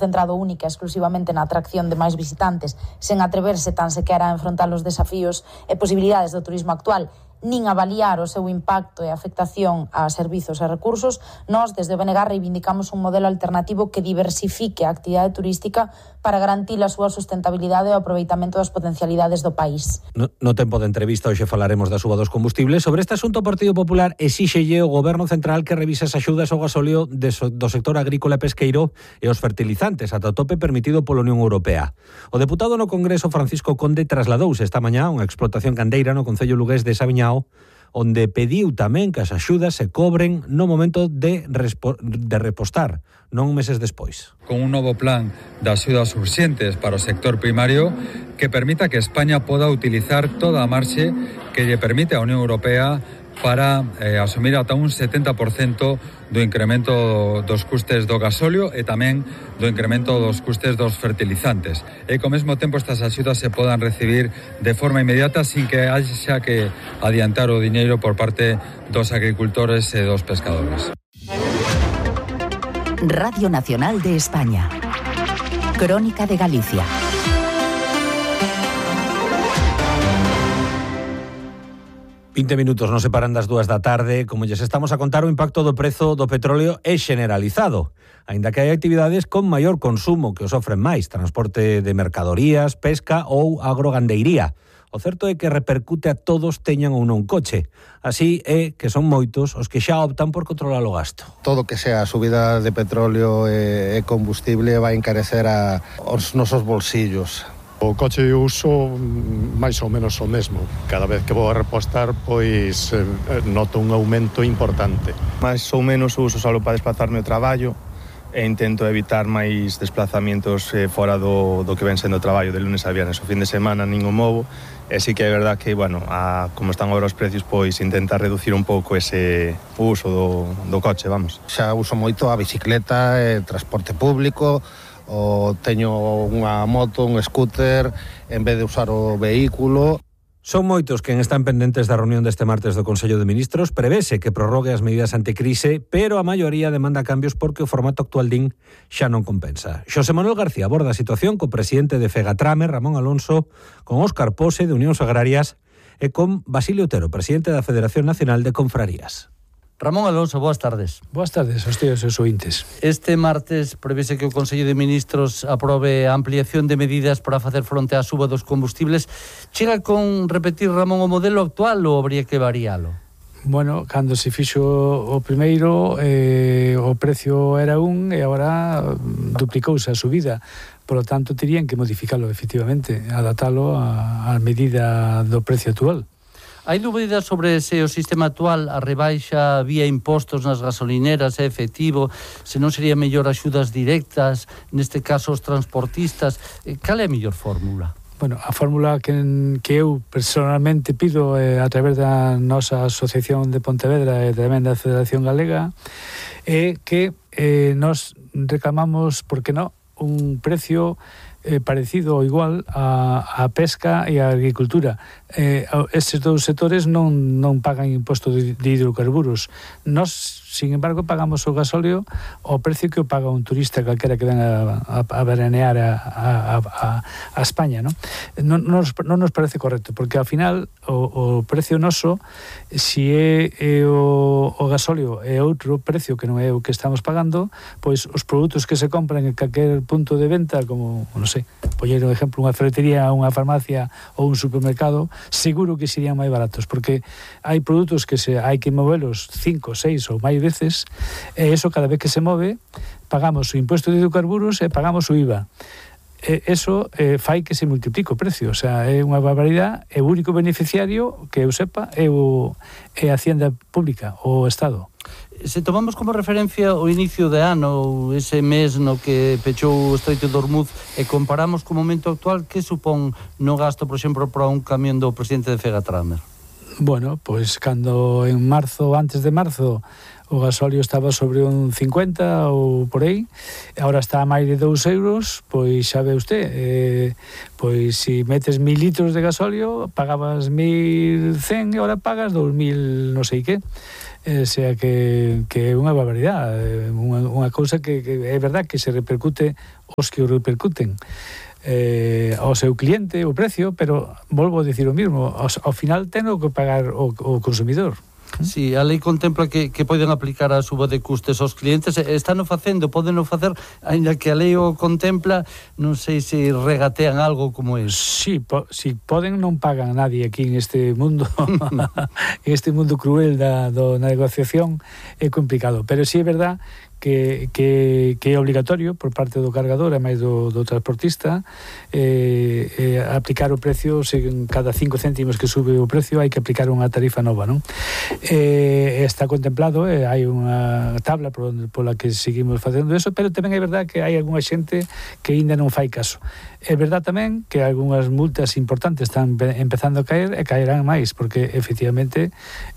centrado única exclusivamente na atracción de máis visitantes, sen atreverse tan sequera a enfrontar os desafíos e posibilidades do turismo actual, nin avaliar o seu impacto e afectación a servizos e recursos, nós, desde o BNG, reivindicamos un modelo alternativo que diversifique a actividade turística para garantir a súa sustentabilidade e o aproveitamento das potencialidades do país. No tempo de entrevista hoxe falaremos da suba dos combustibles. Sobre este asunto, o Partido Popular exíxelle ao Goberno Central que revise as axudas ao gasóleo do sector agrícola e pesqueiro e os fertilizantes ata o tope permitido pola Unión Europea. O deputado no Congreso, Francisco Conde, trasladouse esta mañá a unha explotación gandeira no concello lugués de Sabiñao, onde pediu tamén que as axudas se cobren no momento de repostar, non meses despois. Con un novo plan de axudas urxentes para o sector primario que permita que España poda utilizar toda a marxe que lle permite a Unión Europea para asumir ata un 70% do incremento dos custes do gasóleo e tamén do incremento dos custes dos fertilizantes. E que ao mesmo tempo estas axudas se podan recibir de forma inmediata sin que haxa que adiantar o diñeiro por parte dos agricultores e dos pescadores. Radio Nacional de España. Crónica de Galicia. Minutos non separan das 2 da tarde. Como lles estamos a contar, o impacto do prezo do petróleo é generalizado, aínda que hai actividades con maior consumo que o sofren máis, transporte de mercadorías, pesca ou agrogandeiría. O certo é que repercute a todos teñan ou non coche. Así é que son moitos os que xa optan por controlar o gasto. Todo que sea a subida de petróleo e combustible vai encarecer os nosos bolsillos. O coche eu uso máis ou menos o mesmo. Cada vez que vou a repostar, pois noto un aumento importante. Máis ou menos uso só para desplazarme ao traballo e intento evitar máis desplazamientos fora do que ven sendo o traballo de lunes a viernes. O fin de semana nin o movo, e sí que é verdad que, como están agora os precios, pois intenta reducir un pouco ese uso do coche, vamos. Xa uso moito a bicicleta e transporte público, ou teño unha moto, un scooter, en vez de usar o vehículo. Son moitos quen están pendentes da reunión deste martes do Consello de Ministros. Prevese que prorrogue as medidas anticrise, pero a maioría demanda cambios porque o formato actual din xa non compensa. Xosé Manuel García aborda a situación co presidente de Fegatrame, Ramón Alonso, con Óscar Pose, de Unións Agrarias, e con Basilio Otero, presidente da Federación Nacional de Confrarías. Ramón Alonso, boas tardes. Boas tardes aos teus ointes. Este martes prevese que o Consello de Ministros aprobe a ampliación de medidas para facer fronte á suba dos combustibles. Chega con repetir, Ramón, o modelo actual ou habría que varialo? Bueno, cando se fixo o primeiro, o precio era e agora duplicouse a subida. Por lo tanto, terían que modificalo, efectivamente, adaptalo á medida do precio actual. Hai dúbidas sobre se o sistema actual, a rebaixa vía impostos nas gasolineras é efectivo, se non sería mellor axudas directas, neste caso os transportistas. Cal é a mellor fórmula? Bueno, a fórmula que eu personalmente pido a través da nosa Asociación de Pontevedra e tamén da Federación Galega é que nos reclamamos, por que non, un precio parecido ou igual a pesca e a agricultura. Estes dous sectores non pagan imposto de hidrocarburos. Nós, sin embargo, pagamos o gasóleo ao precio que o paga un turista calquera que ven a veranear a España, non? Non nos parece correcto, porque ao final o precio noso, se é o gasóleo é outro precio que non é o que estamos pagando, pois os produtos que se compran en calquer punto de venta, como, non sei, poñer un exemplo, unha ferretería, unha farmacia ou un supermercado, seguro que serían máis baratos, porque hai produtos que hai que movelos 5, 6 ou máis veces, e eso cada vez que se move pagamos o imposto de hidrocarburos e pagamos o IVA. Eso fai que se multiplique o precio, o sea, é unha barbaridade, e o único beneficiario que eu sepa é a Hacienda Pública, o Estado. Se tomamos como referencia o inicio de ano, ese mes no que pechou o Estreito de Hormuz, e comparamos co momento actual, que supón no gasto, por exemplo, para un camión do presidente de Fegatrame? Bueno, pois cando en marzo, antes de marzo, o gasóleo estaba sobre un 50 ou por aí, agora está a máis de 2 euros, pois xa ve usted, pois se metes 1000 litros de gasóleo, pagabas 1100 e agora pagas 2000 non sei que. sea que é unha barbaridade, unha cousa que é verdad que se repercute os que o repercuten ao seu cliente o precio, pero volvo a dicir o mismo, ao final ten que pagar o consumidor. Si, a lei contempla que poden aplicar a suba de custes aos clientes, están facendo, poden facer, ainda que a lei o contempla, non sei se regatean algo como é. Si poden, non pagan a nadie aquí en este mundo en este mundo cruel da negociación, é complicado, pero si é verdad que é obligatorio por parte do cargador e máis do transportista aplicar o precio, en cada 5 céntimos que sube o precio hai que aplicar unha tarifa nova, non? Está contemplado, hai unha tabla pola que seguimos facendo eso, pero tamén é verdad que hai algunha xente que ainda non fai caso. É verdad tamén que algunhas multas importantes están empezando a caer e caerán máis, porque efectivamente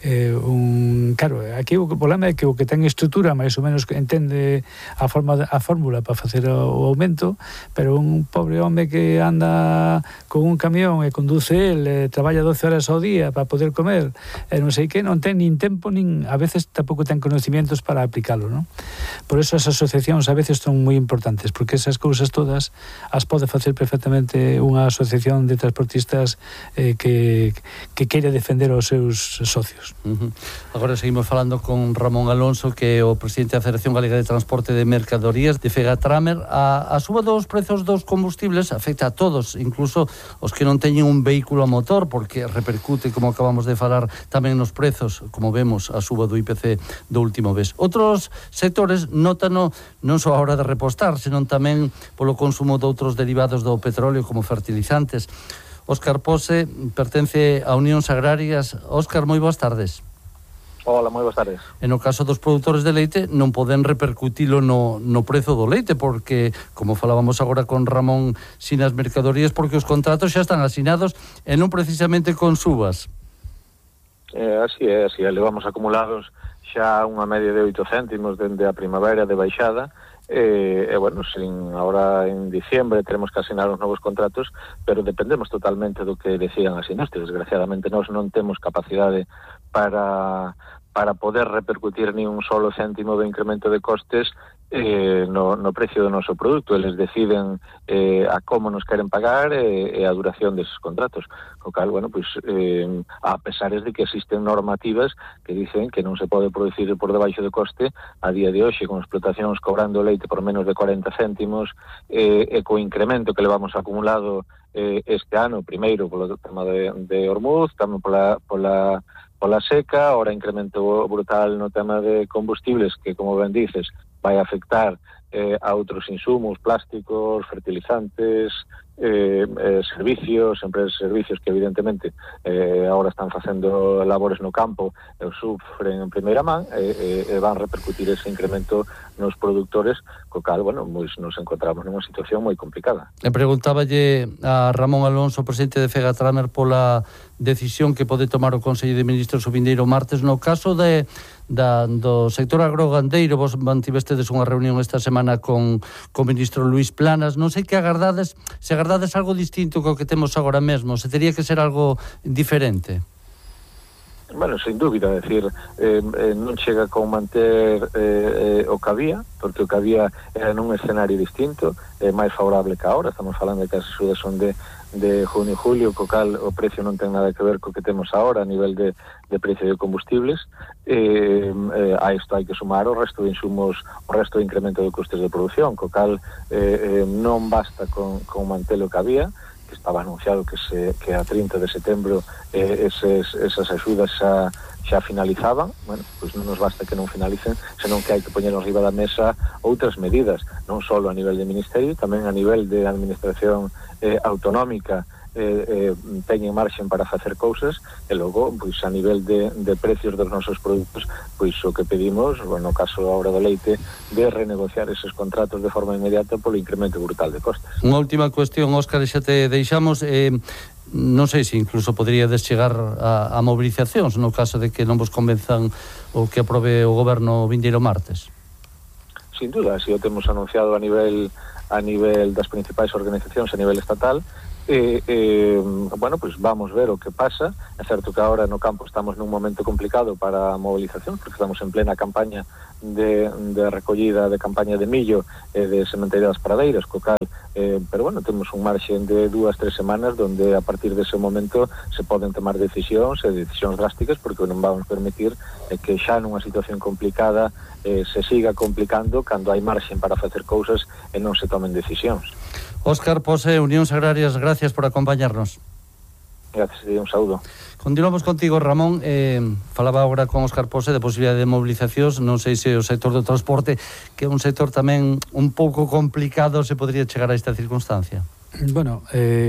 claro, aquí o problema é que o que ten estrutura máis ou menos entende a fórmula para facer o aumento, pero un pobre home que anda con un camión e conduce el, traballa 12 horas ao día para poder comer, e non sei que, non ten nin tempo, nin a veces tampouco ten conocimientos para aplicalo, non? Por eso as asociacións a veces son moi importantes, porque esas cousas todas as pode facer perfectamente unha asociación de transportistas que queira defender os seus socios. Agora seguimos falando con Ramón Alonso, que é o presidente da Federación Galega de Transporte de Mercadorías de Fegatrámer. A suba dos prezos dos combustibles afecta a todos, incluso os que non teñen un vehículo a motor, porque repercute, como acabamos de falar, tamén nos prezos, como vemos, a suba do IPC do último mes. Outros sectores nótano non só a hora de repostar, senón tamén polo consumo de outros derivados do petróleo, como fertilizantes. Óscar Pose pertence a Unións Agrarias. Óscar, moi boas tardes. Hola, moi boas tardes. E no caso dos produtores de leite non poden repercutilo no prezo do leite, porque, como falábamos agora con Ramón, sin as mercadorías, porque os contratos xa están asinados e non precisamente con subas. Así é, levamos acumulados xa unha media de 8 céntimos dende a primavera de baixada, bueno, ahora en diciembre teremos que asinar os novos contratos, pero dependemos totalmente do que decidan asinar. Desgraciadamente nós non temos capacidade para poder repercutir ni un solo céntimo de incremento de costes no precio do noso produto. Eles deciden a como nos queren pagar e a duración deses contratos. O cal, bueno, pues, a pesares de que existen normativas que dicen que non se pode producir por debaixo de coste, a día de hoxe, con explotacións cobrando leite por menos de 40 céntimos, e co incremento que levamos acumulado este ano, primeiro polo tema de Ormuz, tamén pola seca, ahora incremento brutal no tema de combustibles, que, como ben dices, vai afectar a outros insumos, plásticos, fertilizantes, servicios, empresas de servicios que evidentemente agora están facendo labores no campo e sufren en primeira man e van repercutir ese incremento nos produtores, co cal, bueno, nos encontramos nunha situación moi complicada. E preguntáballe a Ramón Alonso, presidente de Fegatrámer, pola decisión que pode tomar o Consello de Ministros o vindeiro martes no caso do sector agrogandeiro. Vos mantivestedes unha reunión esta semana con o ministro Luís Planas. Non sei que agardades, se agardades algo distinto co que temos agora mesmo, se tería que ser algo diferente. Bueno, sin dúbida, é dicir, non chega con manter o que había, porque o que había era nun escenario distinto, máis favorable que agora. Estamos falando de que as axudas son de junio e julio, co cal o precio non ten nada que ver co que temos agora a nivel de precio de combustibles. A isto hai que sumar o resto de insumos, o resto de incremento de costes de produción, co cal non basta con manter o que había, que estaba anunciado que a 30 de setembro esas axudas xa finalizaban. Bueno, pois non nos basta que non finalicen, senón que hai que poñer arriba da mesa outras medidas, non só a nivel de ministerio, tamén a nivel de administración autonómica, teñen marxen para facer cousas, e logo, pois, a nivel de precios dos nosos produtos, pois o que pedimos, bueno, no caso agora do leite, de renegociar eses contratos de forma inmediata polo incremento brutal de costes. Unha última cuestión, Óscar, xa te deixamos. Non sei se incluso poderíades chegar a movilizacións no caso de que non vos convenzan o que aprobe o goberno vindeiro martes. Sin duda, así o temos anunciado a nivel das principais organizacións a nivel estatal, bueno, pues vamos ver o que pasa. É certo que agora no campo estamos nun momento complicado para a movilización, porque estamos en plena campaña de recollida de campaña de millo e de sementeira das pradeiras, co cal, pero bueno, temos un marxen de 2-3 semanas donde a partir dese momento se poden tomar decisións drásticas, porque non vamos permitir que xa nunha situación complicada se siga complicando cando hai marxen para facer cousas e non se tomen decisións. Óscar Pose, Unións Agrarias, gracias por acompañarnos. Gracias, un saúdo. Continuamos contigo, Ramón. Falaba agora con Óscar Pose de posibilidade de mobilizacións. Non sei se o sector do transporte, que é un sector tamén un pouco complicado, se podría chegar a esta circunstancia. Bueno,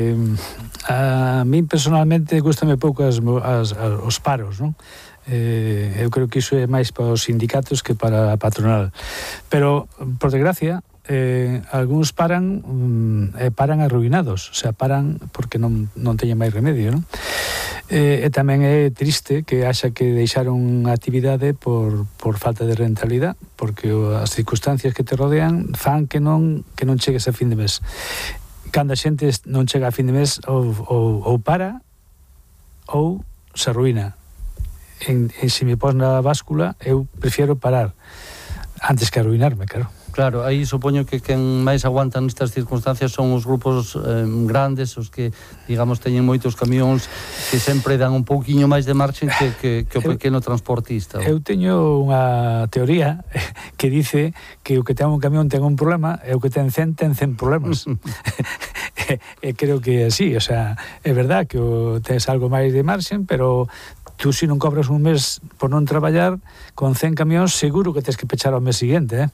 a mí personalmente gustame pouco os paros, non? Eu creo que iso é máis para os sindicatos que para a patronal. Pero, por desgracia, algúns paran arruinados, o sea, paran porque non teñen máis remedio, non? E tamén é triste que haxa que deixar unha actividade por falta de rentabilidade, porque as circunstancias que te rodean fan que non chegues a fin de mes. Cando a xente non chega a fin de mes ou para ou se arruina. Se me pos na báscula, eu prefiero parar antes que arruinarme, claro. Claro, aí supoño que quen máis aguantan nestas circunstancias son os grupos grandes, os que, digamos, teñen moitos camións que sempre dan un pouquiño máis de marxen que o pequeno transportista. Eu teño unha teoría que dice que o que ten un camión ten un problema e o que ten 100 problemas. E creo que é así, o sea, é verdad que tens algo máis de marxen, pero tú, se non cobras un mes por non traballar, con 100 camións seguro que tens que pechar ao mes seguinte,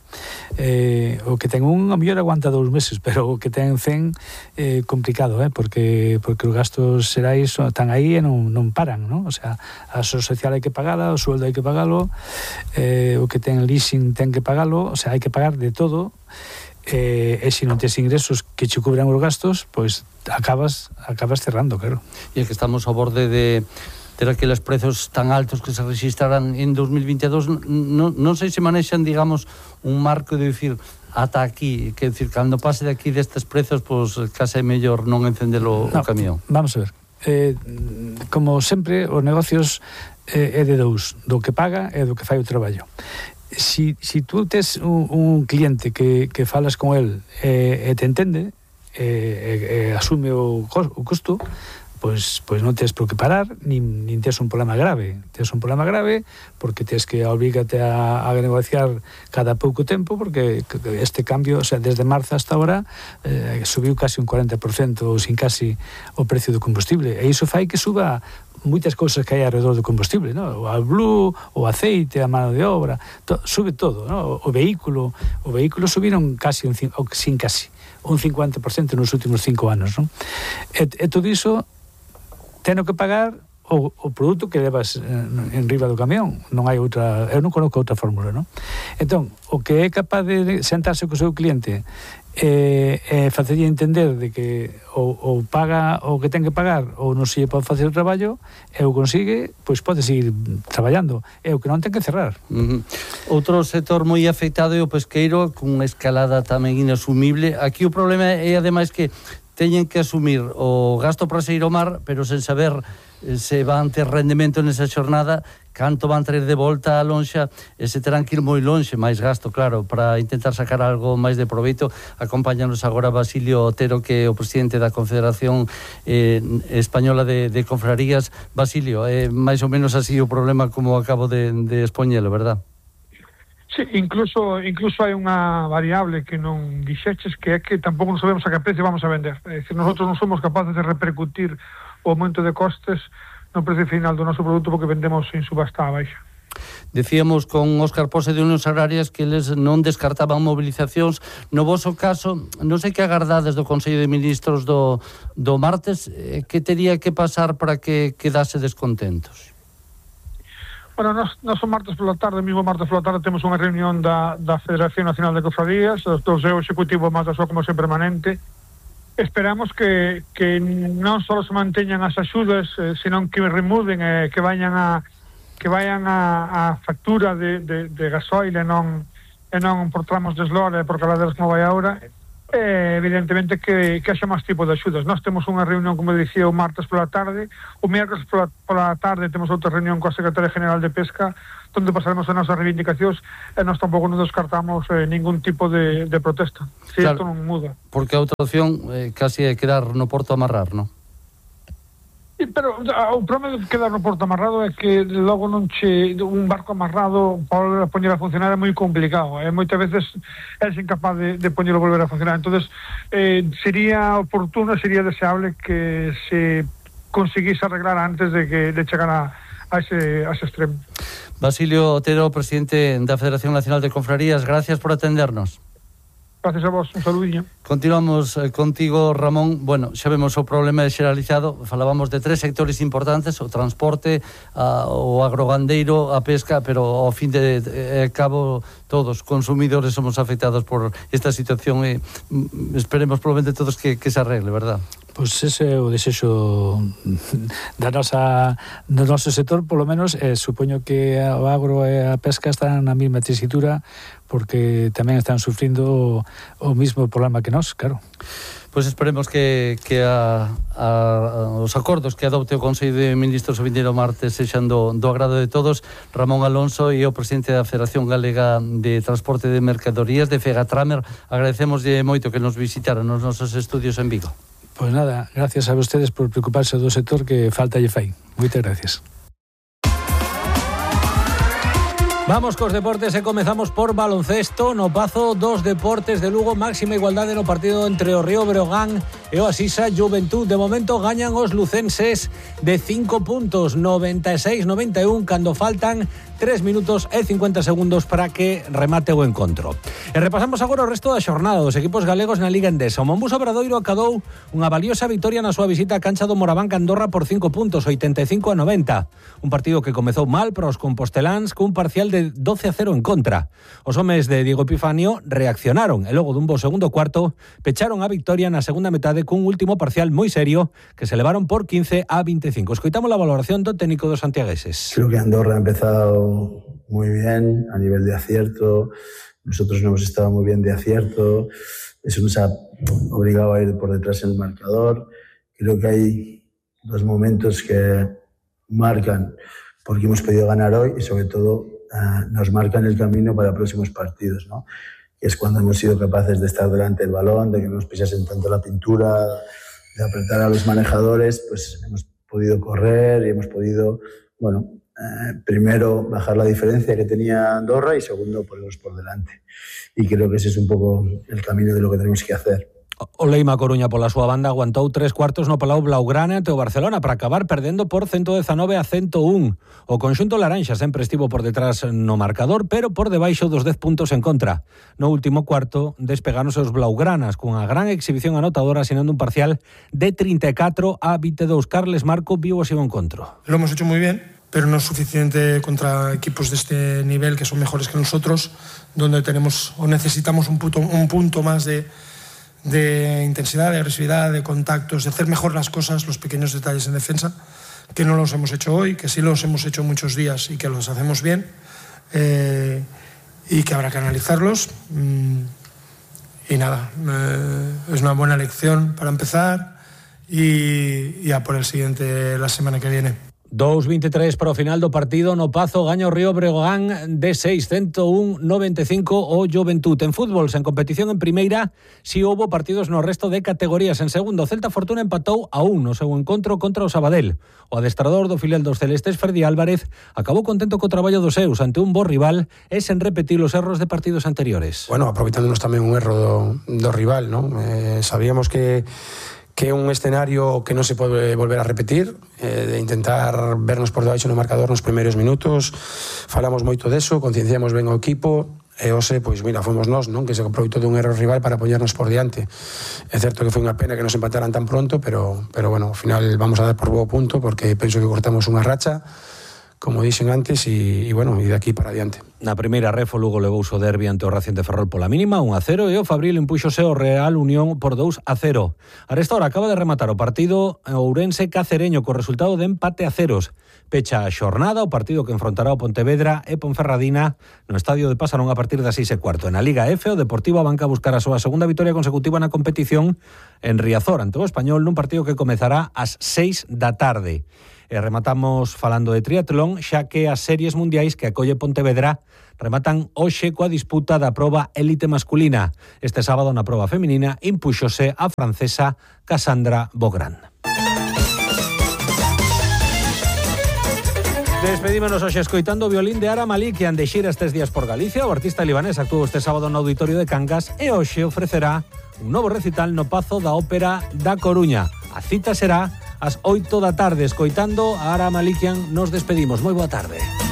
o que ten un, a mellor aguanta 2 meses, pero o que ten 100 complicado, porque os gastos xerais están aí e non paran, non? O sea, a social hai que pagala, o sueldo hai que pagalo, o que ten leasing ten que pagalo, o sea, hai que pagar de todo, e se non tes ingresos que che cubran os gastos, pois acabas cerrando, claro. E é que estamos ao borde de ter aqueles prezos tan altos que se registrarán en 2022, non sei se manexan, digamos, un marco de dicir ata aquí, que decir, cando pase de aquí destes prezos, pois case é mellor non encendelo o camión. Vamos a ver, como sempre, os negocios é de dous, do que paga e do que fai o traballo. Si tú tes un cliente que falas con el e te entende, asume o custo, pois non tes por que parar, nin tes un problema grave. Tes un problema grave porque tes que obligate a negociar cada pouco tempo, porque este cambio, o sea, desde marzo hasta ahora, subiu casi un 40%, ou sin casi, o precio do combustible. E iso fai que suba moitas cousas que hai alrededor do combustible, ¿no? O blue, o aceite, a mano de obra, sube todo, ¿no? O vehículo subiron casi un 50% nos últimos 5 anos, ¿no? E todo iso teno que pagar o produto que levas en riba do camión. Non hai outra, eu non conozco outra fórmula, non? Entón, o que é capaz de sentarse co seu cliente e facerlle entender de que ou paga o que ten que pagar ou non se pode facer o traballo, e o consigue, pois pode seguir traballando, e o que non ten que cerrar. Outro sector moi afectado é o pesqueiro, cunha escalada tamén inasumible. Aquí o problema é ademais que teñen que asumir o gasto para sair ao mar, pero sen saber se van ter rendemento nesa xornada, canto van traer de volta a lonxa, e se terán que ir moi lonxe, máis gasto, claro, para intentar sacar algo máis de proveito. Acompáñanos agora Basilio Otero, que é o presidente da Confederación Española de Confrarías. Basilio, é máis ou menos así o problema como acabo de expoñelo, verdad? Sí, incluso hai unha variable que non dixeches, que é que tampouco non sabemos a que precio vamos a vender. É dicir, nosotros non somos capaces de repercutir o aumento de costes no precio final do noso produto, porque vendemos en subasta a baixa. Decíamos con Óscar Pose de Unións Agrarias que eles non descartaban movilizacións. No voso caso, non sei que agardades do Consello de Ministros do martes, que tería que pasar para que quedase descontentos? Bueno, nós o martes pola tarde, mesmo martes pola tarde, temos unha reunión da Federación Nacional de Cofradías, os dous é o executivo máis da súa comisión permanente. Esperamos que non só se manteñan as axudas, senón que remuden, que vayan a factura de gasoil e non por tramos de eslora e por caladeras como vai agora. evidentemente que haxa máis tipo de axudas. Nós temos unha reunión, como dicía, o martes pola tarde, o miércoles pola tarde temos outra reunión coa Secretaria General de Pesca, onde pasaremos as nosas reivindicacións e nós tampouco non descartamos ningún tipo de protesta, se claro, isto non muda. Porque a outra opción casi é quedar no porto amarrar, non? Pero o problema de quedar no porto amarrado é que logo non un barco amarrado para poñer a funcionar é moi complicado, moitas veces é incapaz de poñerlo volver a funcionar. Entonces sería oportuno, sería deseable que se conseguise arreglar antes de chegar a ese extremo. Basilio Otero, presidente da Federación Nacional de Confrarías, gracias por atendernos. Gracias a vos, un saludinho. Continuamos contigo, Ramón. Bueno, xa vemos o problema xeralizado. Falábamos de 3 sectores importantes: o transporte, o agrogandeiro, a pesca, pero ao fin de cabo todos consumidores somos afectados por esta situación e esperemos probablemente todos que se arregle, verdad? Pois ese é o desexo do noso sector, polo menos. Supoño que o agro e a pesca están na mesma tesitura, porque tamén están sufrindo o mismo problema que nós, claro. Pois esperemos que os acordos que adopte o Consello de Ministros o vindeiro martes sexan do agrado de todos. Ramón Alonso e o presidente da Federación Galega de Transporte de Mercadorías, de Fegatramer, agradecemoslle moito que nos visitaran nos nosos estudios en Vigo. Pois nada, gracias a vostedes por preocuparse do sector que falta lle fai. Moitas gracias. Vamos cos deportes e comezamos por baloncesto. No Pazo dos Deportes de Lugo, máxima igualdade no partido entre o Río Breogán e o Asisa Juventud. De momento gañan os lucenses de 5 puntos, 96-91, cando faltan 3 minutos e 50 segundos para que remate o encontro. E repasamos agora o resto da xornada dos equipos galegos na Liga Endesa. O Monbus Obradoiro acadou unha valiosa vitoria na súa visita á cancha do Moraván Andorra por 5 puntos, 85-90. Un partido que comezou mal para os composteláns cun parcial de 12-0 en contra. Os homes de Diego Epifanio reaccionaron e logo dun bo segundo cuarto pecharon a victoria na segunda metade cun último parcial moi serio que se levaron por 15-25. Escoitamos a valoración do técnico dos santiagueses. Creo que Andorra ha empezado muy bien a nivel de acierto. Nosotros no hemos estado muy bien de acierto. Eso nos ha obligado a ir por detrás en el marcador. Creo que hay 2 momentos que marcan porque hemos podido ganar hoy y sobre todo nos marcan el camino para próximos partidos, ¿no? Que es cuando hemos sido capaces de estar delante del balón, de que no nos pisasen tanto la pintura, de apretar a los manejadores, pues hemos podido correr y hemos podido, bueno, primero bajar la diferencia que tenía Andorra y segundo ponernos por delante. Y creo que ese es un poco el camino de lo que tenemos que hacer. O Leima Coruña pola súa banda aguantou 3 cuartos no Palau Blaugrana ante o Barcelona para acabar perdendo por 119-101. O conxunto laranxa sempre estivo por detrás no marcador, pero por debaixo dos 10 puntos en contra. No último cuarto despegáronse os Blaugranas cunha gran exhibición anotadora asinando un parcial de 34-22. Carles Marco viu así o encontro. Lo hemos hecho muy bien, pero no es suficiente contra equipos de este nivel que son mejores que nosotros, donde tenemos o necesitamos un punto más de intensidad, de agresividad, de contactos, de hacer mejor las cosas, los pequeños detalles en defensa, que no los hemos hecho hoy, que sí los hemos hecho muchos días y que los hacemos bien, y que habrá que analizarlos. Y nada, es una buena lección para empezar y a por el siguiente la semana que viene. 2-23 para o final do partido no Pazo, gaña o Río Breogán de 6-101-95 o Juventud. En fútbol, sen competición en primeira, si houbo partidos no resto de categorías. En segundo, Celta Fortuna empatou a 1 no seu encontro contra o Sabadell. O adestrador do filial dos celestes, Ferdi Álvarez, acabou contento co traballo dos seus ante un bo rival e sen repetir os erros de partidos anteriores. Bueno, aproveitándonos tamén un erro do rival, ¿no? Sabíamos que é un escenario que non se pode volver a repetir, de intentar vernos por debaixo no marcador nos primeiros minutos. Falamos moito deso, concienciamos ben o equipo, e hoxe, pois mira, fomos nós, non, que se aproveitou dun erro rival para poñernos por diante. É certo que foi unha pena que nos empataran tan pronto, pero bueno, ao final vamos a dar por bo punto, porque penso que cortamos unha racha como dixen antes, e bueno, e de aquí para adiante. Na primeira ref o Lugo levou o derbi ante o Racing de Ferrol pola mínima 1-0 e o Fabril impúxose o Real Unión por 2-0. A esta hora acaba de rematar o partido Ourense Cacereño co resultado de empate a ceros. Pecha a xornada o partido que enfrontará o Pontevedra e Ponferradina no estadio de Pasarón a partir das 6:15. Na Liga F o Deportivo abanca a buscar a súa segunda vitoria consecutiva na competición en Riazor ante o Español nun partido que comezará ás 6 da tarde. E rematamos falando de triatlón, xa que as series mundiais que acolle Pontevedra rematan hoxe coa disputa da proba élite masculina. Este sábado na proba feminina impúxose a francesa Cassandra Beaugrand. Despedímonos hoxe escoitando o violín de Ara Malikian de xira estes días por Galicia. O artista libanés actuou este sábado no Auditorio de Cangas e hoxe ofrecerá un novo recital no Pazo da Ópera da Coruña. A cita será ás 8 da tarde. Escoitando a Ara Malikian nos despedimos. Moi boa tarde.